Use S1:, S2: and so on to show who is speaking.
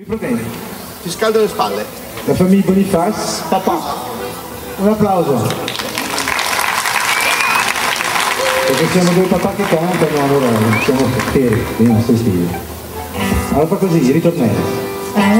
S1: problemi.
S2: Ti scaldo le spalle.
S1: La famiglia Boniface, papà. Un applauso. Perché siamo due papà che cantano, allora siamo fieri, non sto stile. Allora fa così, ritornello.